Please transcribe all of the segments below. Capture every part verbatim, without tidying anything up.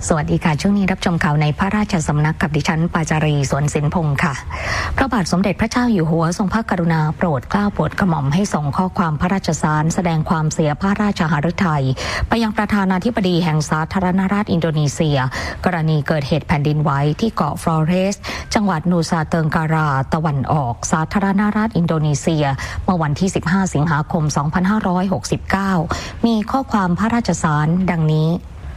สวัสดีค่ะช่วงนี้รับชมข่าวในพระราชสำนักกับดิฉันปาจารีสวนสินพงศ์ค่ะพระบาทสมเด็จพระเจ้าอยู่หัวทรงพระกรุณาโปรดเกล้าโปรดกระหม่อมให้ส่งข้อความพระราชสารแสดงความเสียพระราชหฤทัยไปยังประธานาธิบดีแห่งสาธารณรัฐอินโดนีเซียกรณีเกิดเหตุแผ่นดินไหวที่เกาะฟลอเรสจังหวัดนูซาเติงการาตะวันออกสาธารณรัฐอินโดนีเซียเมื่อวันที่สิบห้าสิงหาคมสองพันห้าร้อยหกสิบเก้ามีข้อความพระราชสารดังนี้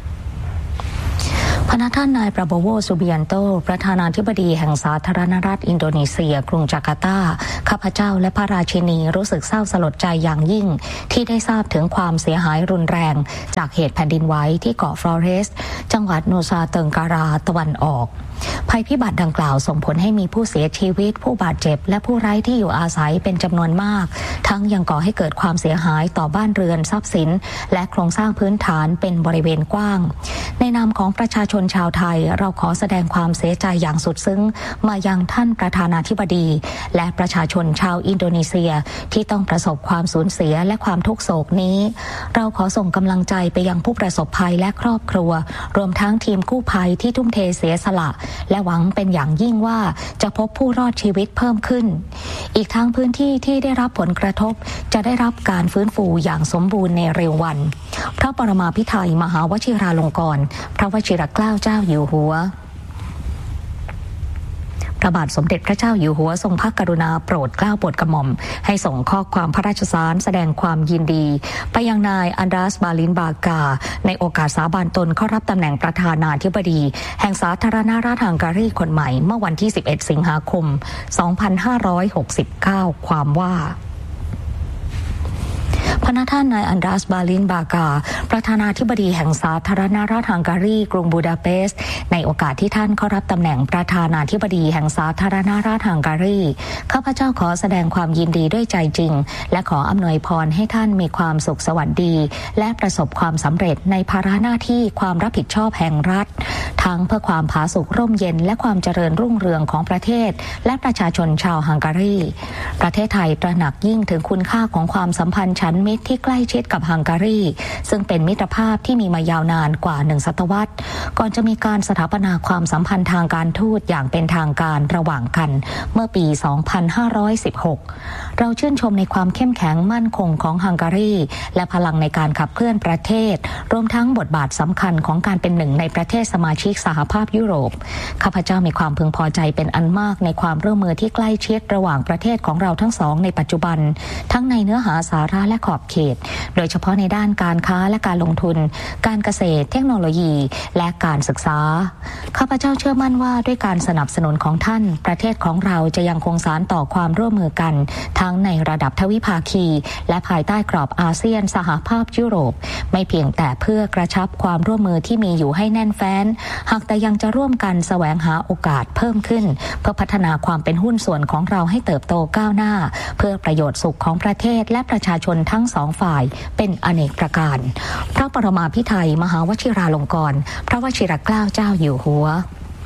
พระท่านนายปราโบโว ซูบิยันโตประธานาธิบดีแห่งสาธารณรัฐอินโดนีเซียกรุงจาการ์ตาข้าพเจ้าและพระราชินีรู้สึกเศร้าสลดใจอย่างยิ่งที่ได้ทราบถึงความเสียหายรุนแรงจากเหตุแผ่นดินไหวที่เกาะฟลอเรสจังหวัดนูซาเติงการาตะวันออกภัยพิบัติดังกล่าวส่งผลให้มีผู้เสียชีวิตผู้บาดเจ็บและผู้ไร้ที่อยู่อาศัยเป็นจำนวนมากทั้งยังก่อให้เกิดความเสียหายต่อบ้านเรือนทรัพย์สินและโครงสร้างพื้นฐานเป็นบริเวณกว้างในนามของประชาชนชาวไทยเราขอแสดงความเสียใจอย่างสุดซึ้งมายังท่านประธานาธิบดีและประชาชนชาวอินโดนีเซียที่ต้องประสบความสูญเสียและความทุกโศกนี้เราขอส่งกำลังใจไปยังผู้ประสบภัยและครอบครัวรวมทั้งทีมกู้ภัยที่ทุ่มเทเสียสละและหวังเป็นอย่างยิ่งว่าจะพบผู้รอดชีวิตเพิ่มขึ้นอีกทั้งพื้นที่ที่ได้รับผลกระทบจะได้รับการฟื้นฟูอย่างสมบูรณ์ในเร็ววันพระปรมาภิไธยมหาวชิราลงกรณ์พระวชิรเกล้าเจ้าอยู่หัวพระบาทสมเด็จพระเจ้าอยู่หัวทรงพระกรุณาโปรดเกล้าโปรดกระหม่อมให้ส่งข้อความพระราชสารแสดงความยินดีไปยังนายอันดราสบาลินบากาในโอกาสสาบานตนเข้ารับตำแหน่งประธานาธิบดีแห่งสาธารณรัฐฮังการีคนใหม่เมื่อวันที่สิบเอ็ดสิงหาคมสองพันห้าร้อยหกสิบเก้าความว่าพระท่านนายอันดราสบาลินบากาประธานาธิบดีแห่งสาธารณรัฐฮังการีกรุงบูดาเปสต์ในโอกาสที่ท่านเข้ารับตำแหน่งประธานาธิบดีแห่งสาธารณรัฐฮังการีข้าพเจ้าขอแสดงความยินดีด้วยใจจริงและขออำนวยพรให้ท่านมีความสุขสวัสดีและประสบความสำเร็จในภาระหน้าที่ความรับผิดชอบแห่งรัฐทั้งเพื่อความผาสุกร่มเย็นและความเจริญรุ่งเรืองของประเทศและประชาชนชาวฮังการีประเทศไทยตระหนักยิ่งถึงคุณค่าของความสัมพันธ์ชั้นมิตรที่ใกล้ชิดกับฮังการีซึ่งเป็นมิตรภาพที่มีมายาวนานกว่าหนึ่งศตวรรษก่อนจะมีการสถาปนาความสัมพันธ์ทางการทูตอย่างเป็นทางการระหว่างกันเมื่อปี สองพันห้าร้อยสิบหก เราชื่นชมในความเข้มแข็งมั่นคงของฮังการีและพลังในการขับเคลื่อนประเทศรวมทั้งบทบาทสำคัญของการเป็นหนึ่งในประเทศสมาชิกสหภาพยุโรปข้าพเจ้ามีความพึงพอใจเป็นอันมากในความร่วมมือที่ใกล้ชิดระหว่างประเทศของเราทั้งสองในปัจจุบันทั้งในเนื้อหาสาระและขอบเขตโดยเฉพาะในด้านการค้าและการลงทุนการเกษตรเทคโนโลยีและการศึกษาข้าพเจ้าเชื่อมั่นว่าด้วยการสนับสนุนของท่านประเทศของเราจะยังคงสานต่อความร่วมมือกันทั้งในระดับทวิภาคีและภายใต้กรอบอาเซียนสหภาพยุโรปไม่เพียงแต่เพื่อกระชับความร่วมมือที่มีอยู่ให้แน่นแฟ้นหากแต่ยังจะร่วมกันแสวงหาโอกาสเพิ่มขึ้นเพื่อพัฒนาความเป็นหุ้นส่วนของเราให้เติบโตก้าวหน้าเพื่อประโยชน์สุขของประเทศและประชาชนทั้งสองฝ่ายเป็นอเนกประการพระปรมาภิไธยมหาวชิราลงกรณ์พระวชิรเกล้าเจ้าอยู่หัว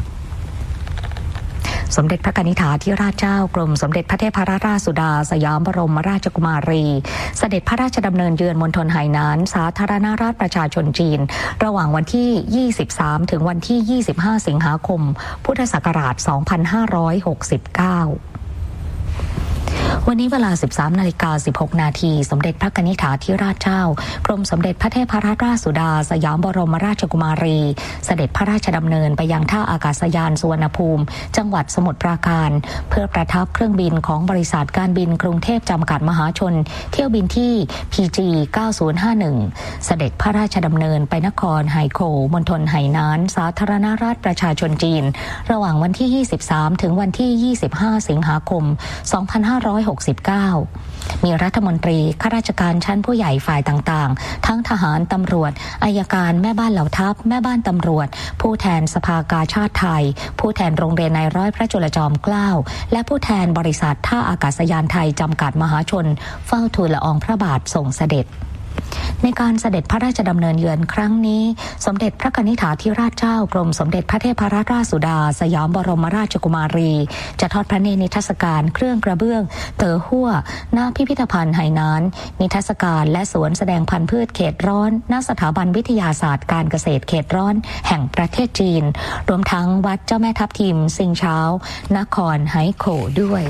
สมเด็จพระกนิษฐาธิราชเจ้ากรมสมเด็จพระเทพรัตนราชสุดาสยามบรมราชกุมารีเสด็จพระราชดำเนินเยือนมณฑลไหหนานสาธารณรัฐประชาชนจีนระหว่างวันที่ยี่สิบสามถึงวันที่ยี่สิบห้าสิงหาคมพุทธศักราชสองพันห้าร้อยหกสิบเก้าวันนี้เวลา สิบสามนาฬิกาสิบหกนาทีสมเด็จพระกนิษฐาธิราชเจ้ากรมสมเด็จพระเทพรัตนราชสุดาสยามบรมราชกุมารีเสด็จพระราชดำเนินไปยังท่าอากาศยานสุวรรณภูมิจังหวัดสมุทรปราการเพื่อประทับเครื่องบินของบริษัทการบินกรุงเทพจำกัดมหาชนเที่ยวบินที่ พี จี เก้าศูนย์ห้าหนึ่ง เสด็จพระราชดำเนินไปนครไฮโคมณฑลไหหนานสาธารณรัฐประชาชนจีนระหว่างวันที่ยี่สิบสามถึงวันที่ยี่สิบห้าสิงหาคมสองพันห้าร้อยหกสิบเก้ามีรัฐมนตรีข้าราชการชั้นผู้ใหญ่ฝ่ายต่างๆทั้งทหารตำรวจอัยการแม่บ้านเหล่าทัพแม่บ้านตำรวจผู้แทนสภากาชาดไทยผู้แทนโรงเรียนนายร้อยพระจุลจอมเกล้าและผู้แทนบริษัทท่าอากาศยานไทยจำกัดมหาชนเฝ้าทูลละอองพระบาททรงเสด็จในการเสด็จพระราชดำเนินเยือนครั้งนี้สมเด็จพระกนิษฐาธิราชเจ้ากรมสมเด็จพระเทพรัตนราชสุดาสยามบรมราชกุมารีจะทอดพระเนตรนิทรรศการเครื่องกระเบื้องเต๋อฮั่วณพิพิธภัณฑ์ไหหนานนิทรรศการและสวนแสดงพันธุ์พืชเขตร้อนณสถาบันวิทยาศาสตร์การเกษตรเขตร้อนแห่งประเทศจีนรวมทั้งวัดเจ้าแม่ทับทิมซิงเช้านครไหโขด้วย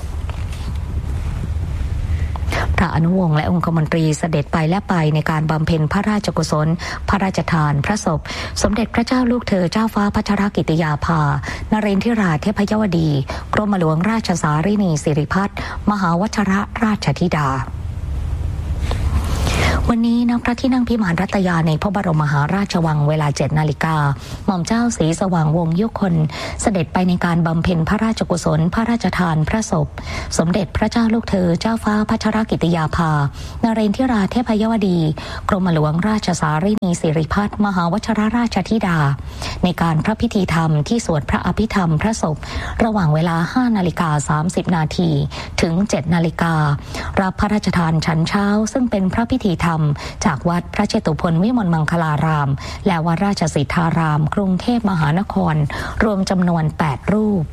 พระอนุวงศ์และองคมนตรีเสด็จไปและไปในการบำเพ็ญพระราชกุศลพระราชทานพระศพสมเด็จพระเจ้าลูกเธอเจ้าฟ้าพัชรกิติยาภานเรนทิราเทพยวดีกรมหลวงราชสารินีสิริพัฒน์มหาวชิรราชธิดาวันนี้ณพระที่นั่งพิมานรัตยาในพระบรมมหาราชวังเวลาเจ็ดนาฬิกาหม่อมเจ้าศรีสว่างวงศ์ยุคนเสด็จไปในการบำเพ็ญพระราชกุศลพระราชทานพระศพสมเด็จพระเจ้าลูกเธอเจ้าฟ้าพัชรกิติยาภานเรนทิราเทพยวดีกรมหลวงราชสารินีสิริพัฒน์มหาวชิรราชธิดาในการพระพิธีธรรมที่สวดพระอภิธรรมพระศพระหว่างเวลาห้านาฬิกาสามสิบนาทีถึงเจ็ดนาฬิการับพระราชทานฉันเช้าซึ่งเป็นพระพิธีธรรมจากวัดพระเจตุพนวิมลมังคลารามและวัดราชสิทธารามกรุงเทพมหานครรวมจำนวนแปดรูป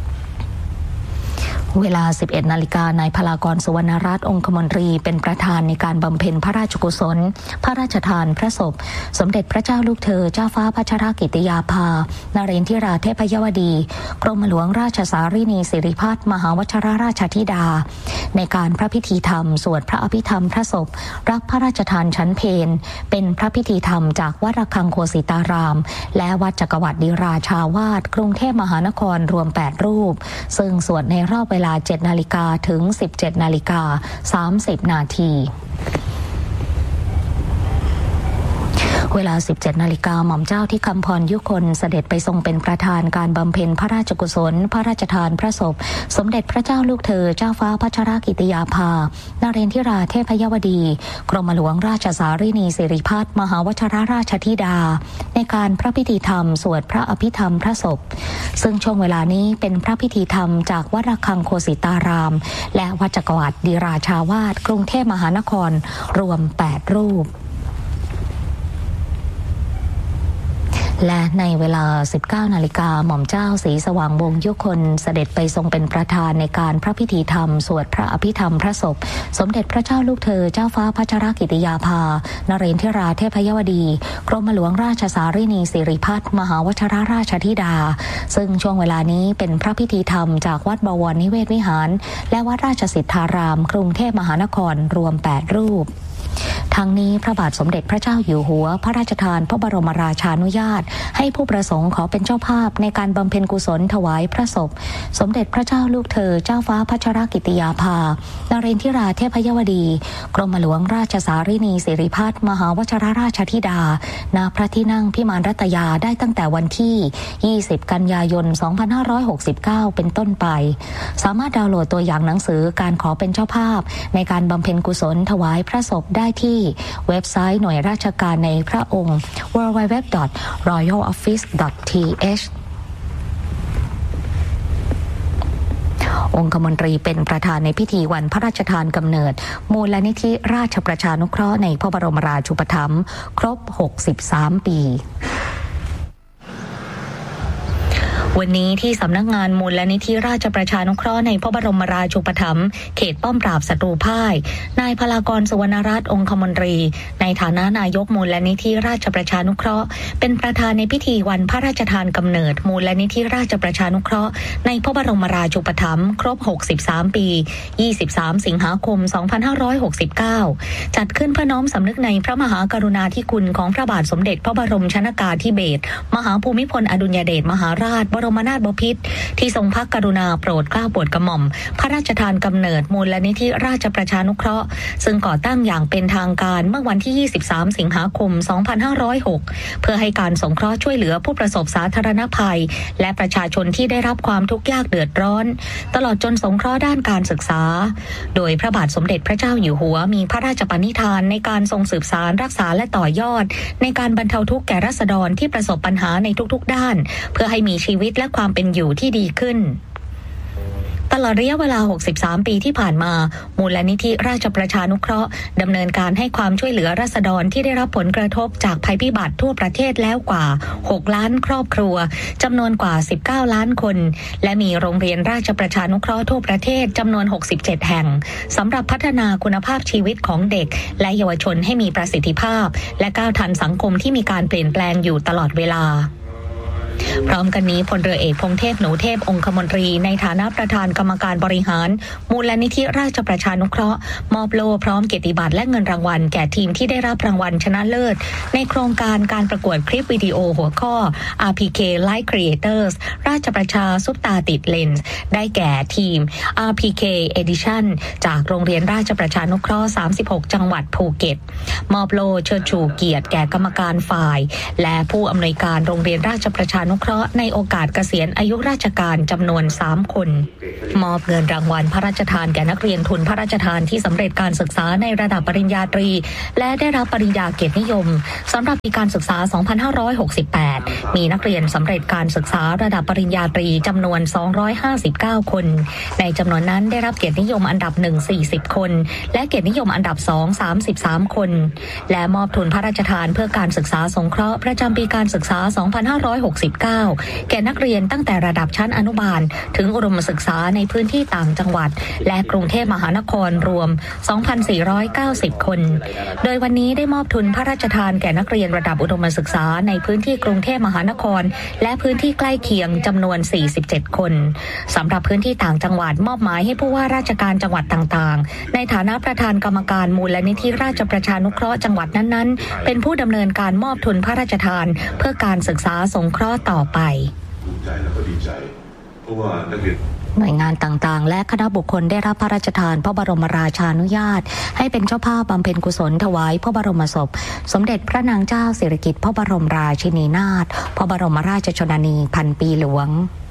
เวลา สิบเอ็ดนาฬิกานายพลากรสุวรรณรัตน์องคมนตรีเป็นประธานในการบำเพ็ญพระราชกุศลพระราชทานพระศพสมเด็จพระเจ้าลูกเธอเจ้าฟ้าพัชรกิติยาภานเรนทิราเทพยวดีกรมหลวงราชสารินีสิริพัฒน์มหาวชิรราชธิดาในการพระพิธีธรรมสวดพระอภิธรรมพระศพรับพระราชทานชั้นเพลเป็นพระพิธีธรรมจากวัดระฆังโคสิตารามและวัดจักรวรรดิราชาวาสกรุงเทพมหานครรวมแปดรูปซึ่งสวดในรอบเวลาเจ็ดนาฬิกาถึง สิบเจ็ดนาฬิกาสามสิบนาทีเวลา สิบเจ็ดนาฬิกาหม่อมเจ้าที่คำพรยุคนเสด็จไปทรงเป็นประธานการบำเพ็ญพระราชกุศลพระราชทานพระศพสมเด็จพระเจ้าลูกเธอเจ้าฟ้าพัชรกิติยาภานเรนทิราเทพยวดีกรมหลวงราชสารินีสิริพัฒน์มหาวชิรราชธิดาในการพระพิธีธรรมสวดพระอภิธรรมพระศพซึ่งช่วงเวลานี้เป็นพระพิธีธรรมจากวัดระฆังโคสิตารามและวัดจักรวรรดิราชาวาสกรุงเทพมหานครรวมแปดรูปและในเวลา สิบเก้านาฬิกาหม่อมเจ้าศรีสว่างวงศ์ยุคนเสด็จไปทรงเป็นประธานในการพระพิธีธรรมสวดพระอภิธรรมพระศพสมเด็จพระเจ้าลูกเธอเจ้าฟ้าพัชรกิติยาภานเรนทิราเทพยวดีกรมหลวงราชสารินีสิริพัฒน์มหาวชิรราชธิดาซึ่งช่วงเวลานี้เป็นพระพิธีธรรมจากวัดบวรนิเวศวิหารและวัดราชสิทธารามกรุงเทพมหานครรวมแปดรูปทั้งนี้พระบาทสมเด็จพระเจ้าอยู่หัวพระราชทานพระบรมราชานุญาตให้ผู้ประสงค์ขอเป็นเจ้าภาพในการบำเพ็ญกุศลถวายพระศพสมเด็จพระเจ้าลูกเธอเจ้าฟ้าพัชรกิติยาภานเรนทิราเทพยวดีกรมหลวงราชสารินีสิริพัฒน์มหาวชิรราชธิดาณพระที่นั่งพิมานรัตยาได้ตั้งแต่วันที่ยี่สิบกันยายนสองพันห้าร้อยหกสิบเก้าเป็นต้นไปสามารถดาวน์โหลดตัวอย่างหนังสือการขอเป็นเจ้าภาพในการบำเพ็ญกุศลถวายพระศพได้ที่เว็บไซต์หน่วยราชการในพระองค์ ดับเบิลยู ดับเบิลยู ดับเบิลยู ดอท รอยัล ออฟฟิศ ดอท ที เอช องคมนตรีเป็นประธานในพิธีวันพระราชทานกำเนิดมูลนิธิราชประชานุเคราะห์ในพระบรมราชูปถัมภ์ครบหกสิบสามปีวันนี้ที่สำนักงานมูลนิธิราชประชานุเคราะห์ในพระบรมราชูปถัมภ์เขตป้อมปราบศัตรูพ่ายนายพลากรสุวรรณรัตน์องคมนตรีในฐานะนายกมูลนิธิราชประชานุเคราะห์เป็นประธานในพิธีวันพระราชทานกำเนิดมูลนิธิราชประชานุเคราะห์ในพระบรมราชูปถัมภ์ครบหกสิบสามปียี่สิบสามสิงหาคมสองพันห้าร้อยหกสิบเก้าจัดขึ้นเพื่อน้อมสำนึกในพระมหากรุณาธิคุณของพระบาทสมเด็จพระบรมชนกาธิเบศรมหาภูมิพลอดุลยเดชมหาราชบรมนาถบพิตรที่ทรงพระกรุณาโปรดเกล้าโปรดกระหม่อมพระราชทานกำเนิดมูลนิธิราชประชานุเคราะห์ซึ่งก่อตั้งอย่างเป็นทางการเมื่อวันที่ยี่สิบสามสิงหาคมสองพันห้าร้อยหกเพื่อให้การสงเคราะห์ช่วยเหลือผู้ประสบสาธารณภัยและประชาชนที่ได้รับความทุกข์ยากเดือดร้อนตลอดจนสงเคราะห์ด้านการศึกษาโดยพระบาทสมเด็จพระเจ้าอยู่หัวมีพระราชปณิธานในการทรงสืบสานรักษาและต่อยอดในการบรรเทาทุกข์แก่ราษฎรที่ประสบปัญหาในทุกๆด้านเพื่อให้มีชีวิตและความเป็นอยู่ที่ดีขึ้นตลอดระยะเวลาหกสิบสามปีที่ผ่านมามูลนิธิราชประชานุเคราะห์ดำเนินการให้ความช่วยเหลือราษฎรที่ได้รับผลกระทบจากภัยพิบัติทั่วประเทศแล้วกว่าหกล้านครอบครัวจำนวนกว่าสิบเก้าล้านคนและมีโรงเรียนราชประชานุเคราะห์ทั่วประเทศจำนวนหกสิบเจ็ดแห่งสำหรับพัฒนาคุณภาพชีวิตของเด็กและเยาวชนให้มีประสิทธิภาพและก้าวทันสังคมที่มีการเปลี่ยนแปลงอยู่ตลอดเวลาพร้อมกันนี้พลเรือเอกพงเทพหนูเทพองคมนตรีในฐานะประธานกรรมการบริหารมูลนิธิราชประชานุเคราะห์มอบโล่พร้อมเกียรติบัตรและเงินรางวัลแก่ทีมที่ได้รับรางวัลชนะเลิศในโครงการการประกวดคลิปวิดีโอหัวข้อ อาร์ พี เค Light Creators ราชประชาซุปตาติดเลนส์ได้แก่ทีม อาร์ พี เค Edition จากโรงเรียนราชประชานุเคราะห์สามสิบหกจังหวัดภูเก็ตมอบโล่เชิดชูเกียรติแก่กรรมการฝ่ายและผู้อำนวยการโรงเรียนราชประชานุเคราะห์ในโอกาสเกษียณอายุราชการจำนวนสามคนมอบเงินรางวัลพระราชทานแก่นักเรียนทุนพระราชทานที่สำเร็จการศึกษาในระดับปริญญาตรีและได้รับปริญญาเกียรตินิยมสำหรับปีการศึกษาสองพันห้าร้อยหกสิบแปดมีนักเรียนสำเร็จการศึกษาระดับปริญญาตรีจำนวนสองร้อยห้าสิบเก้าคนในจำนวนนั้นได้รับเกียรตินิยมอันดับหนึ่ง สี่สิบคนและเกียรตินิยมอันดับสอง สามสิบสามคนและมอบทุนพระราชทานเพื่อการศึกษาสงเคราะห์ประจำปีการศึกษาสองพันห้าร้อยหกสิบเก้าแก่นักเรียนตั้งแต่ระดับชั้นอนุบาลถึงอุดมศึกษาในพื้นที่ต่างจังหวัดและกรุงเทพมหานครรวม สองพันสี่ร้อยเก้าสิบ คนโดยวันนี้ได้มอบทุนพระราชทานแก่นักเรียนระดับอุดมศึกษาในพื้นที่กรุงเทพมหานครและพื้นที่ใกล้เคียงจำนวนสี่สิบเจ็ดคนสำหรับพื้นที่ต่างจังหวัดมอบหมายให้ผู้ว่าราชการจังหวัดต่างๆในฐานะประธานกรรมการมูลนิธิราชประชานุเคราะห์จังหวัดนั้นๆเป็นผู้ดำเนินการมอบทุนพระราชทานเพื่อการศึกษาสงเคราะห์ต่อไปภูมิใจและก็ดีใจเพราะว่านักเรียนหน่วยงานต่างๆและคณะบุคคลได้รับพระราชทานพระบรมราชานุญาตให้เป็นเจ้าภาพบำเพ็ญกุศลถวายพระบรมศพสมเด็จพระนางเจ้าสิริกิติ์พระบรมราชินีนาถพระบรมราชชนนีพันปีหลวง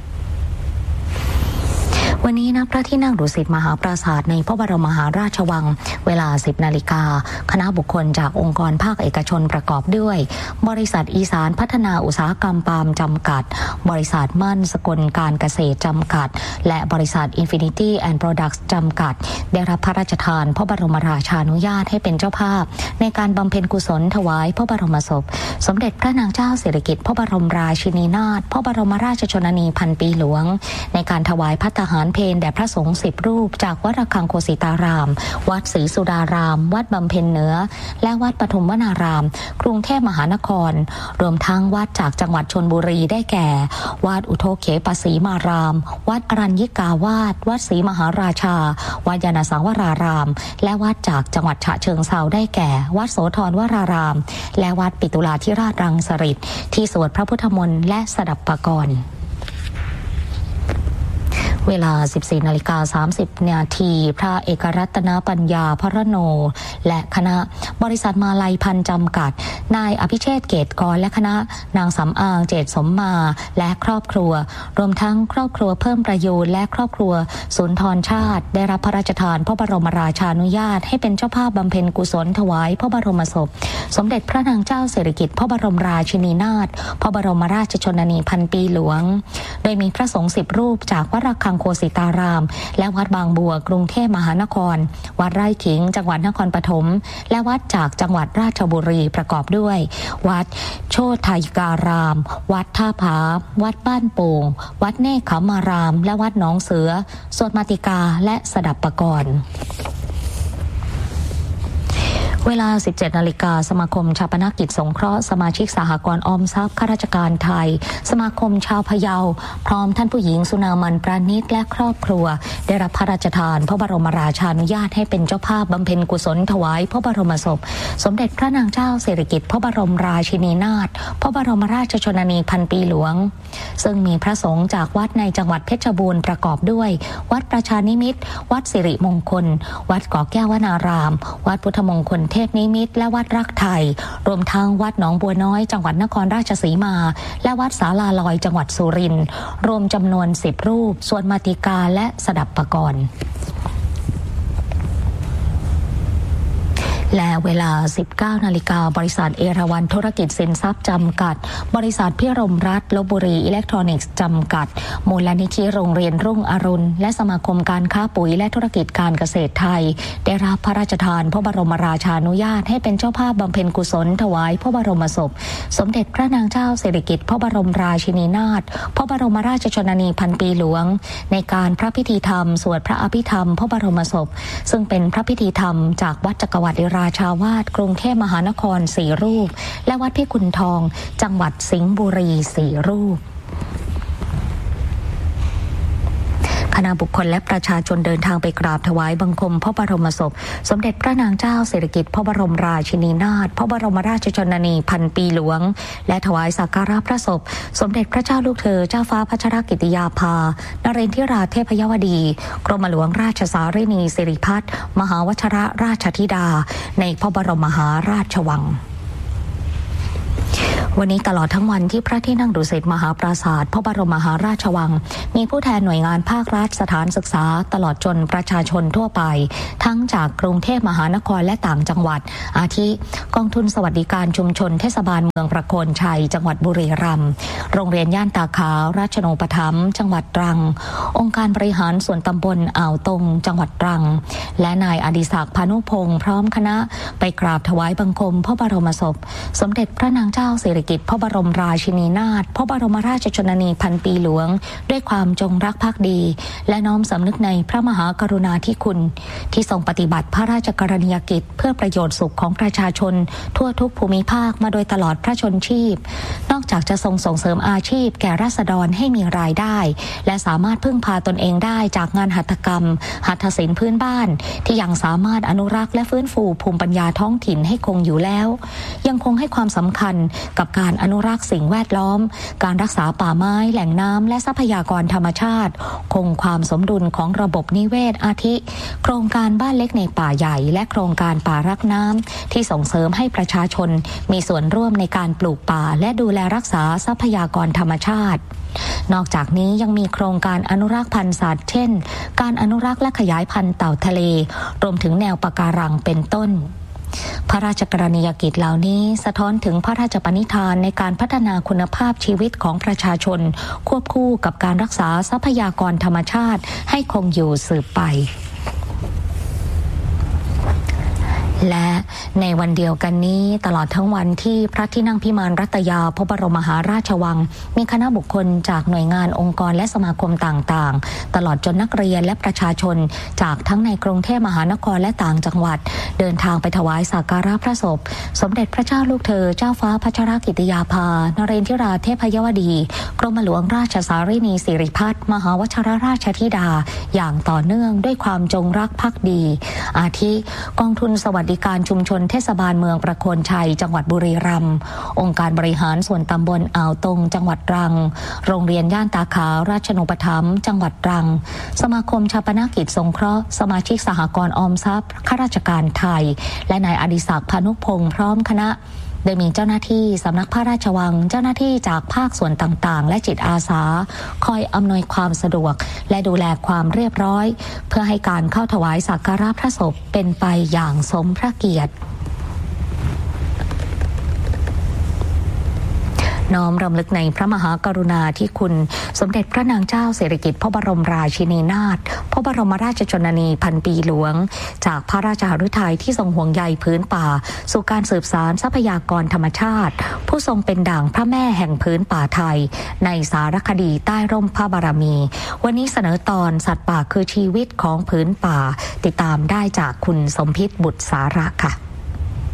วันนี้ณพระที่นั่งดุสิตมหาปราสาทในพระบรมมหาราชวังเวลา สิบนาฬิกาคณะบุคคลจากองค์กรภาคเอกชนประกอบด้วยบริษัทอีสานพัฒนาอุตสาหกรรมปาล์มจำกัดบริษัทมั่นสกลการเกษตรจำกัดและบริษัท Infinity and Products จำกัดได้รับพระราชทานพระบรมราชานุญาตให้เป็นเจ้าภาพในการบำเพ็ญกุศลถวายพระบรมศพสมเด็จพระนางเจ้าสิริกิติ์พระบรมราชินีนาถพระบรมราชชนนีพันปีหลวงในการถวายภัตตาหารเพลแด่พระสงฆ์สิบรูปจากวัดระฆังโคสิตารามวัดศรีสุดารามวัดบำเพ็ญเหนือและวัดปฐุมวนารามกรุงเทพมหานครรวมทั้งวัดจากจังหวัดชลบุรีได้แก่วัดอุโทเขปสีมารามวัดอรัญญิกาวาสวัดศรีมหาราชาวัดยานสังวรารามและวัดจากจังหวัดฉะเชิงเทราได้แก่วัดโสธรวรารามและวัดปิตุลาธิราชรังสฤษฎ์ที่สวดพระพุทธมนต์และสดับปกรณ์เวลา สิบสี่นาฬิกาสามสิบนาทีพระเอกรัตนปัญญาพระโนและคณะบริษัทมาลัยพันธ์จำกัดนายอภิเชษฐ์เกตกรและคณะนางสำอางเจตสมมาและครอบครัวรวมทั้งครอบครัวเพิ่มประโยชน์และครอบครัวสุนทรชาติได้รับพระราชทานพระบรมราชานุญาตให้เป็นเจ้าภาพบำเพ็ญกุศลถวายพระบรมศพสมเด็จพระนางเจ้าสิริกิติ์พระบรมราชินีนาถพระบรมราชชนนีพันปีหลวงโดยมีพระสงฆ์สิบรูปจากวัดระฆังโคสิตารามและวัดบางบัวกรุงเทพมหานครวัดไร่ขิงจังหวัดนครปฐมและวัดจากจังหวัดราชบุรีประกอบด้วยวัดโชติการามวัดท่าผาวัดบ้านโป่งวัดเนคขมารามและวัดหนองเสือสวดมาติกาและสดับปกรณ์เวลา สิบเจ็ดนาฬิกาสมาคมชาปนกิจสงเคราะห์สมาชิกสหกรณ์ออมทรัพย์ข้าราชการไทยสมาคมชาวพะเยาพร้อมท่านผู้หญิงสุนามันปราณิชและครอบครัวได้รับพระราชทานพระบรมราชานุญาตให้เป็นเจ้าภาพบำเพ็ญกุศลถวายพระบรมศพสมเด็จพระนางเจ้าสิริกิติ์พระบรมราชินีนาถพระบรมราชชนนีพันปีหลวงซึ่งมีพระสงฆ์จากวัดในจังหวัดเพชรบูรณ์ประกอบด้วยวัดประชานิมิตรวัดสิริมงคลวัดเกาะแก้ววนารามวัดพุทธมงคลเทพนิมิตรและวัดรักไทยรวมทั้งวัดหนองบัวน้อยจังหวัดนครราชสีมาและวัดศาลาลอยจังหวัดสุรินทร์รวมจำนวนสิบรูปสวดมาติกาและสดับปกรณ์และเวลา สิบเก้านาฬิกา บริษัทเอราวัณธุรกิจสินทรัพย์จำกัดบริษัทพิรมรัตน์ลพบุรีอิเล็กทรอนิกส์จำกัดมูลนิธิโรงเรียนรุ่งอรุณและสมาคมการค้าปุ๋ยและธุรกิจการเกษตรไทยได้รับพระราชทานพระบรมราชานุญาตให้เป็นเจ้าภาพบำเพ็ญกุศลถวายพระบรมศพสมเด็จพระนางเจ้าสิริกิติ์พระบรมราชินีนาถพระบรมราชชนนีพันปีหลวงในการพระพิธีธรรมสวดพระอภิธรรมพระบรมศพซึ่งเป็นพระพิธีธรรมจากวัดจักรวรรดิราชาวาสกรุงเทพมหานครสี่รูปและวัดพิกุลทองจังหวัดสิงห์บุรีสี่รูปคณะบุคคลและประชาชนเดินทางไปกราบถวายบังคมพระบรมศพสมเด็จพระนางเจ้าสิริกิติ์พระบรมราชินีนาถพระบรมราชชนนีพันปีหลวงและถวายสักการะพระศพสมเด็จพระเจ้าลูกเธอเจ้าฟ้าพัชรกิติยาภานเรนทิราเทพยวดีกรมหลวงราชสารินีสิริพัฒน์มหาวชิรราชธิดาในพระบรมมหาราชวังวันนี้ตลอดทั้งวันที่พระที่นั่งดุสิตมหาปราสาทพระบรมมหาราชวังมีผู้แทนหน่วยงานภาครัฐสถานศึกษาตลอดจนประชาชนทั่วไปทั้งจากกรุงเทพมหานครและต่างจังหวัดอาทิกองทุนสวัสดิการชุมชนเทศบาลเมืองประโคนชัยจังหวัดบุรีรัมย์โรงเรียนย่านตาขาวราชโนปถัมภ์จังหวัดตรังองค์การบริหารส่วนตำบลอ่าวตงจังหวัดตรังและนายอดิศักดิ์พานุพงศ์พร้อมคณะไปกราบถวายบังคมพระบรมศพสมเด็จพระนางเจ้าสิริกิติ์พระบรมราชินีนาถพระบรมราชชนนีพันปีหลวงด้วยความจงรักภักดีและน้อมสำนึกในพระมหากรุณาธิคุณที่ทรงปฏิบัติพระราชกรณียกิจเพื่อประโยชน์สุขของประชาชนทั่วทุกภูมิภาคมาโดยตลอดพระชนชีพนอกจากจะทรงส่งเสริมอาชีพแก่ราษฎรให้มีรายได้และสามารถพึ่งพาตนเองได้จากงานหัตถกรรมหัตถศิลป์พื้นบ้านที่ยังสามารถอนุรักษ์และฟื้นฟูภูมิปัญญาท้องถิ่นให้คงอยู่แล้วยังคงให้ความสำคัญกับการอนุรักษ์สิ่งแวดล้อมการรักษาป่าไม้แหล่งน้ำและทรัพยากรธรรมชาติคงความสมดุลของระบบนิเวศอาทิโครงการบ้านเล็กในป่าใหญ่และโครงการป่ารักน้ำที่ส่งเสริมให้ประชาชนมีส่วนร่วมในการปลูกป่าและดูแลรักษาทรัพยากรธรรมชาตินอกจากนี้ยังมีโครงการอนุรักษ์พันธุ์สัตว์เช่นการอนุรักษ์และขยายพันธุ์เต่าทะเลรวมถึงแนวปะการังเป็นต้นพระราชกรณียกิจเหล่านี้สะท้อนถึงพระราชปณิธานในการพัฒนาคุณภาพชีวิตของประชาชนควบคู่กับการรักษาทรัพยากรธรรมชาติให้คงอยู่สืบไปและในวันเดียวกันนี้ตลอดทั้งวันที่พระที่นั่งพิมานรัตยาพระบรมมหาราชวังมีคณะบุคคลจากหน่วยงานองค์กรและสมาคมต่างๆตลอดจนนักเรียนและประชาชนจากทั้งในกรุงเทพมหานครและต่างจังหวัดเดินทางไปถวายสักการะพระศพสมเด็จพระเจ้าลูกเธอเจ้าฟ้าพัชรกิติยาภานเรนทิราเทพยวดีกรมหลวงราชสารินีสิริพัฒน์มหาวชิรราชธิดาอย่างต่อเนื่องด้วยความจงรักภักดีอาทิกองทุนสวัสดิการชุมชนเทศบาลเมืองประโคนชัยจังหวัดบุรีรัมย์องค์การบริหารส่วนตำบลอ่าวตงจังหวัดตรังโรงเรียนย่านตาขาวราชโนปถัมภ์จังหวัดตรังสมาคมชาปนกิจสงเคราะห์สมาชิกสหกรณ์ออมทรัพย์ข้าราชการไทยและนายอดิศักดิ์พานุพงศ์พร้อมคณะโดยมีเจ้าหน้าที่สำนักพระราชวังเจ้าหน้าที่จากภาคส่วนต่างๆและจิตอาสาคอยอำนวยความสะดวกและดูแลความเรียบร้อยเพื่อให้การเข้าถวายสักการะพระศพเป็นไปอย่างสมพระเกียรติน้อมรำลึกในพระมหากรุณาธิคุณสมเด็จพระนางเจ้าสิริกิติ์พระบรมราชินีนาถพระบรมราชชนนีพันปีหลวงจากพระราชหฤทัยที่ทรงห่วงใยพื้นป่าสู่การสืบสานทรัพยากรธรรมชาติผู้ทรงเป็นด่างพระแม่แห่งพื้นป่าไทยในสารคดีใต้ร่มพระบารมีวันนี้เสนอตอนสัตว์ป่าคือชีวิตของพื้นป่าติดตามได้จากคุณสมพิษบุตรสาระค่ะ